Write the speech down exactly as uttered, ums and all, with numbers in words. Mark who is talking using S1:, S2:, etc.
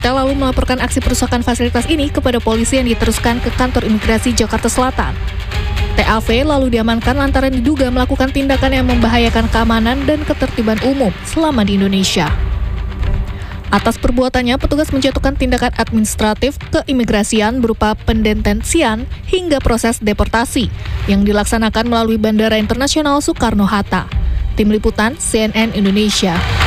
S1: T lalu melaporkan aksi perusakan fasilitas ini kepada polisi yang diteruskan ke kantor imigrasi Jakarta Selatan. T A V lalu diamankan lantaran diduga melakukan tindakan yang membahayakan keamanan dan ketertiban umum selama di Indonesia. Atas perbuatannya, petugas menjatuhkan tindakan administratif keimigrasian berupa pendetensian hingga proses deportasi yang dilaksanakan melalui Bandara Internasional Soekarno-Hatta. Tim Liputan C N N Indonesia.